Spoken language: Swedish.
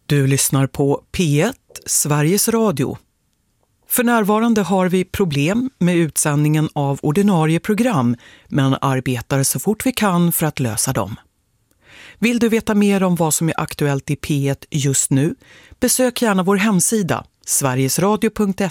Du lyssnar på P1, Sveriges Radio. För närvarande har vi problem med utsändningen av ordinarie program, men arbetar så fort vi kan för att lösa dem. Vill du veta mer om vad som är aktuellt i P1 just nu? Besök gärna vår hemsida sverigesradio.se.